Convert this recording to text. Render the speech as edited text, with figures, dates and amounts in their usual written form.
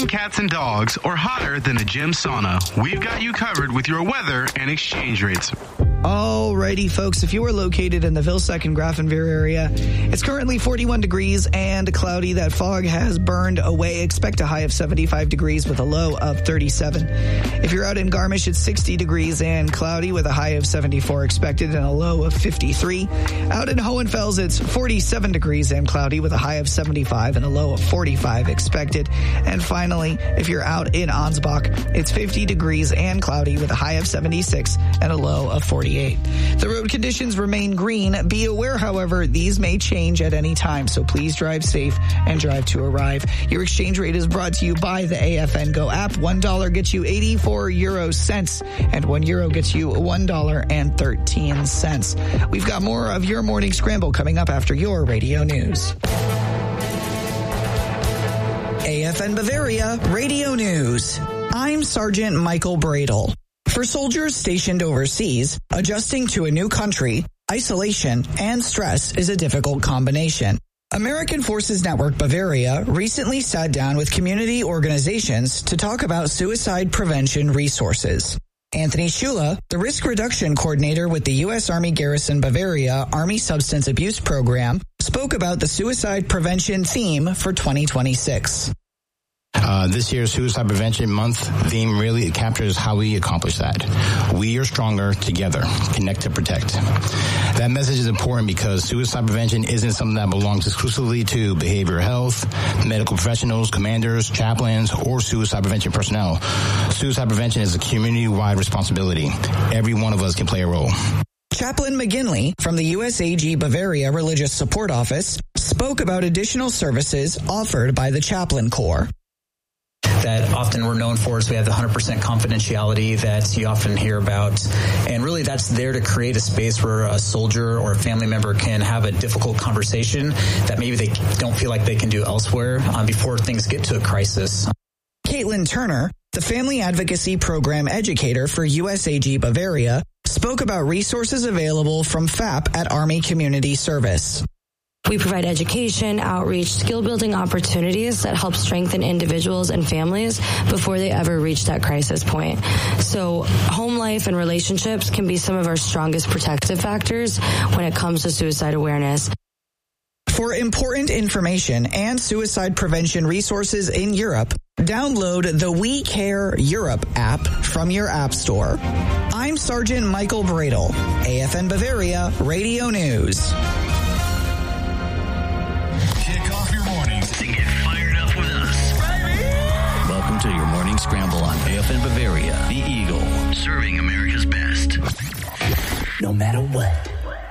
cats, and dogs, or hotter than a gym sauna, we've got you covered with your weather and exchange rates. Alrighty, folks, if you are located in the Vilseck and Grafenwehr area, it's currently 41 degrees and cloudy. That fog has burned away. Expect a high of 75 degrees with a low of 37. If you're out in Garmisch, it's 60 degrees and cloudy with a high of 74 expected and a low of 53. Out in Hohenfels, it's 47 degrees and cloudy with a high of 75 and a low of 45 expected. And finally, if you're out in Ansbach, it's 50 degrees and cloudy with a high of 76 and a low of 48. The road conditions remain green. Be aware, however, these may change at any time, so please drive safe and drive to arrive. Your exchange rate is brought to you by the AFN Go app. $1 gets you 84 euro cents, and €1 gets you $1.13. We've got more of your morning scramble coming up after your radio news. AFN Bavaria Radio News. I'm Sergeant Michael Bradle. For soldiers stationed overseas, adjusting to a new country, isolation, and stress is a difficult combination. American Forces Network Bavaria recently sat down with community organizations to talk about suicide prevention resources. Anthony Shula, the risk reduction coordinator with the U.S. Army Garrison Bavaria Army Substance Abuse Program, spoke about the suicide prevention theme for 2026. This year's Suicide Prevention Month theme really captures how we accomplish that. We are stronger together. Connect to protect. That message is important because suicide prevention isn't something that belongs exclusively to behavioral health, medical professionals, commanders, chaplains, or suicide prevention personnel. Suicide prevention is a community-wide responsibility. Every one of us can play a role. Chaplain McGinley from the USAG Bavaria Religious Support Office spoke about additional services offered by the Chaplain Corps. That often we're known for is we have the 100% confidentiality that you often hear about. And really that's there to create a space where a soldier or a family member can have a difficult conversation that maybe they don't feel like they can do elsewhere before things get to a crisis. Caitlin Turner, the Family Advocacy Program Educator for USAG Bavaria, spoke about resources available from FAP at Army Community Service. We provide education, outreach, skill-building opportunities that help strengthen individuals and families before they ever reach that crisis point. So home life and relationships can be some of our strongest protective factors when it comes to suicide awareness. For important information and suicide prevention resources in Europe, download the We Care Europe app from your app store. I'm Sergeant Michael Bradle, AFN Bavaria Radio News. Welcome to your morning scramble on AFN Bavaria, the Eagle, serving America's best. No matter what.